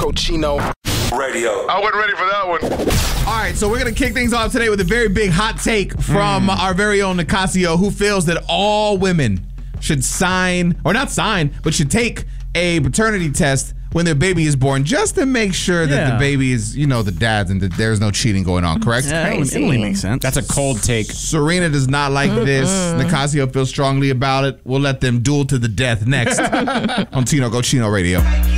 Cochino Radio. I wasn't ready for that one. All right, so we're going to kick things off today with a very big hot take from our very own Nicasio, who feels that all women should sign, or not sign, but should take a paternity test when their baby is born, just to make sure that the baby is, the dad's, and that there's no cheating going on, correct? Yeah, it only makes sense. That's a cold take. Serena does not like this. Nicasio feels strongly about it. We'll let them duel to the death next on Tino Go Chino Radio.